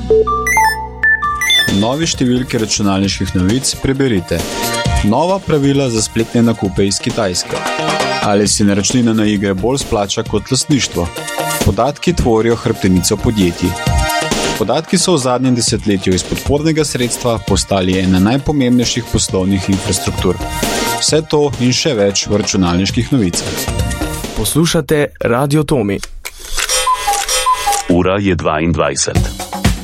Novi številki računalniških novic preberite. Nova pravila za spletne nakupe iz Kitajske. Ali si naročnina na igre bolj splača kot lastništvo? Podatki tvorijo hrbtenico podjetij. Podatki so v zadnjem desetletju iz podpornega sredstva postali ena najpomembnejših poslovnih infrastruktur. Vse to in še več v računalniških novicah. Poslušate Radio Tomi. Ura je 22.